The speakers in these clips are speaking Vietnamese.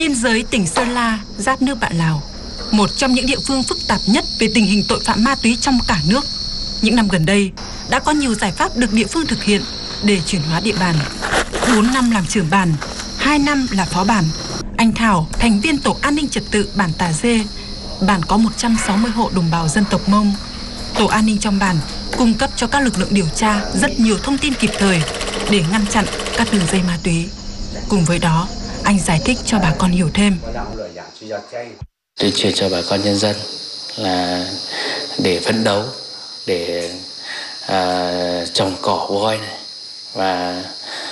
Biên giới tỉnh Sơn La, giáp nước bạn Lào, một trong những địa phương phức tạp nhất về tình hình tội phạm ma túy trong cả nước. Những năm gần đây, đã có nhiều giải pháp được địa phương thực hiện để chuyển hóa địa bàn. 4 năm làm trưởng bản, 2 năm là phó bản, anh Thảo, thành viên tổ an ninh trật tự bản Tà Dê. Bản có 160 hộ đồng bào dân tộc Mông. Tổ an ninh trong bản cung cấp cho các lực lượng điều tra rất nhiều thông tin kịp thời để ngăn chặn các đường dây ma túy. Cùng với đó, anh giải thích cho bà con hiểu thêm. Tuyên truyền cho bà con nhân dân là để phấn đấu, để trồng cỏ voi này và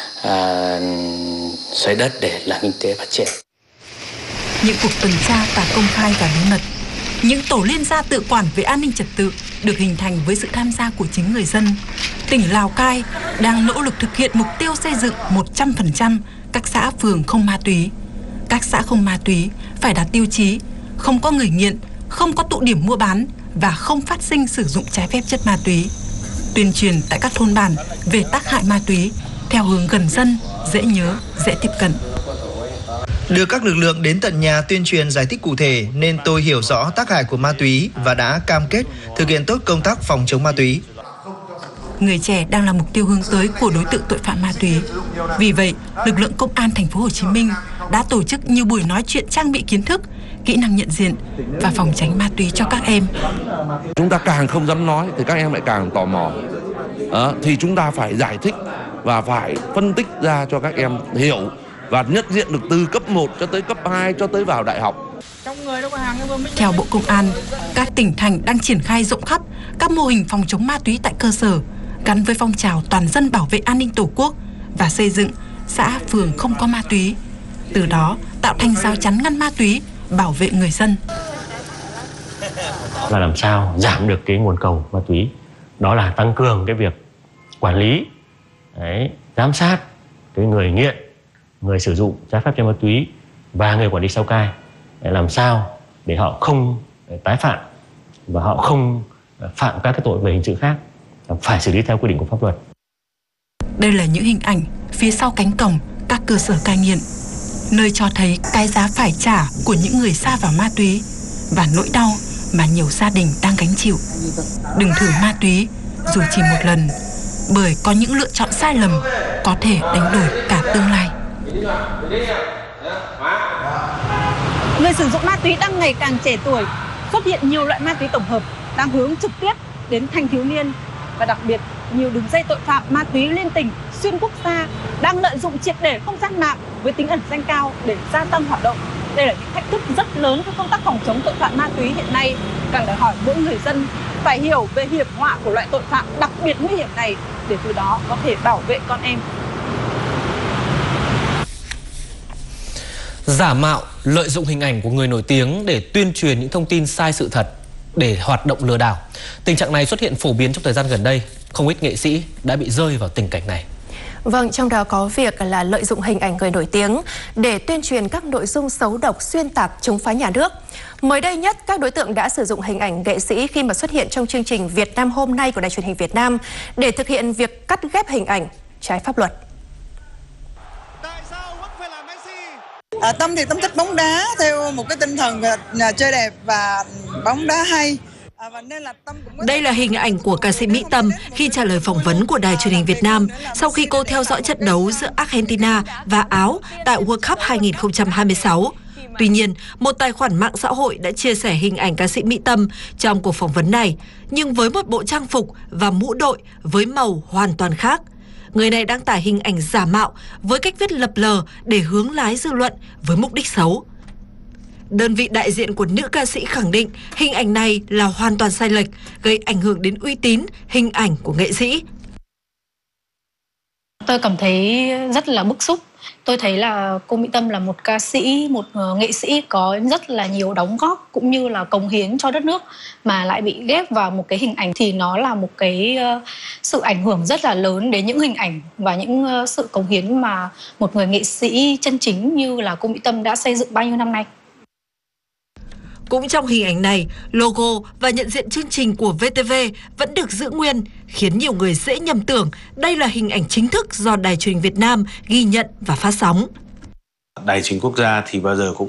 xoay đất để làm kinh tế phát triển. Những cuộc tuần tra cả công khai và bí mật, những tổ liên gia tự quản về an ninh trật tự được hình thành với sự tham gia của chính người dân. Tỉnh Lào Cai đang nỗ lực thực hiện mục tiêu xây dựng 100% các xã phường không ma túy. Các xã không ma túy phải đạt tiêu chí không có người nghiện, không có tụ điểm mua bán và không phát sinh sử dụng trái phép chất ma túy. Tuyên truyền tại các thôn bản về tác hại ma túy theo hướng gần dân, dễ nhớ, dễ tiếp cận. Đưa các lực lượng đến tận nhà tuyên truyền giải thích cụ thể nên tôi hiểu rõ tác hại của ma túy và đã cam kết thực hiện tốt công tác phòng chống ma túy. Người trẻ đang là mục tiêu hướng tới của đối tượng tội phạm ma túy. Vì vậy, lực lượng công an thành phố Hồ Chí Minh đã tổ chức nhiều buổi nói chuyện trang bị kiến thức, kỹ năng nhận diện và phòng tránh ma túy cho các em. Chúng ta càng không dám nói thì các em lại càng tò mò. Thì chúng ta phải giải thích và phải phân tích ra cho các em hiểu và nhận diện được từ cấp 1 cho tới cấp 2 cho tới vào đại học. Theo Bộ Công an, các tỉnh thành đang triển khai rộng khắp các mô hình phòng chống ma túy tại cơ sở, gắn với phong trào toàn dân bảo vệ an ninh Tổ quốc và xây dựng xã phường không có ma túy. Từ đó tạo thành rào chắn ngăn ma túy, bảo vệ người dân. Và làm sao giảm được cái nguồn cầu ma túy, đó là tăng cường cái việc quản lý, giám sát cái người nghiện, người sử dụng trái phép chất ma túy và người quản lý sau cai, để làm sao để họ không tái phạm và họ không phạm các cái tội về hình sự khác, phải xử lý theo quy định của pháp luật. Đây là những hình ảnh phía sau cánh cổng các cơ sở cai nghiện, nơi cho thấy cái giá phải trả của những người sa vào ma túy và nỗi đau mà nhiều gia đình đang gánh chịu. Đừng thử ma túy dù chỉ một lần, bởi có những lựa chọn sai lầm có thể đánh đổi cả tương lai. Người sử dụng ma túy đang ngày càng trẻ tuổi, xuất hiện nhiều loại ma túy tổng hợp đang hướng trực tiếp đến thanh thiếu niên, và đặc biệt nhiều đường dây tội phạm ma túy liên tỉnh, xuyên quốc gia đang lợi dụng triệt để không gian mạng với tính ẩn danh cao để gia tăng hoạt động. Đây là những thách thức rất lớn cho công tác phòng chống tội phạm ma túy hiện nay, càng đòi hỏi mỗi người dân phải hiểu về hiểm họa của loại tội phạm đặc biệt nguy hiểm này để từ đó có thể bảo vệ con em. Giả mạo, lợi dụng hình ảnh của người nổi tiếng để tuyên truyền những thông tin sai sự thật để hoạt động lừa đảo. Tình trạng này xuất hiện phổ biến trong thời gian gần đây. Không ít nghệ sĩ đã bị rơi vào tình cảnh này. Vâng, trong đó có việc là lợi dụng hình ảnh người nổi tiếng để tuyên truyền các nội dung xấu độc, xuyên tạc, chống phá nhà nước. Mới đây nhất, các đối tượng đã sử dụng hình ảnh nghệ sĩ khi mà xuất hiện trong chương trình Việt Nam Hôm Nay của Đài Truyền hình Việt Nam để thực hiện việc cắt ghép hình ảnh trái pháp luật. Tâm thì Tâm thích bóng đá theo một cái tinh thần chơi đẹp và bóng đá hay. Đây là hình ảnh của ca sĩ Mỹ Tâm khi trả lời phỏng vấn của Đài Truyền hình Việt Nam sau khi cô theo dõi trận đấu giữa Argentina và Áo tại World Cup 2026. Tuy nhiên, một tài khoản mạng xã hội đã chia sẻ hình ảnh ca sĩ Mỹ Tâm trong cuộc phỏng vấn này, nhưng với một bộ trang phục và mũ đội với màu hoàn toàn khác. Người này đăng tải hình ảnh giả mạo với cách viết lập lờ để hướng lái dư luận với mục đích xấu. Đơn vị đại diện của nữ ca sĩ khẳng định hình ảnh này là hoàn toàn sai lệch, gây ảnh hưởng đến uy tín, hình ảnh của nghệ sĩ. Tôi cảm thấy rất là bức xúc. Tôi thấy là cô Mỹ Tâm là một ca sĩ, một nghệ sĩ có rất là nhiều đóng góp cũng như là cống hiến cho đất nước, mà lại bị ghép vào một cái hình ảnh thì nó là một cái sự ảnh hưởng rất là lớn đến những hình ảnh và những sự cống hiến mà một người nghệ sĩ chân chính như là cô Mỹ Tâm đã xây dựng bao nhiêu năm nay. Cũng trong hình ảnh này, logo và nhận diện chương trình của VTV vẫn được giữ nguyên, khiến nhiều người dễ nhầm tưởng đây là hình ảnh chính thức do Đài Truyền hình Việt Nam ghi nhận và phát sóng. Đài Truyền hình Quốc gia thì bao giờ cũng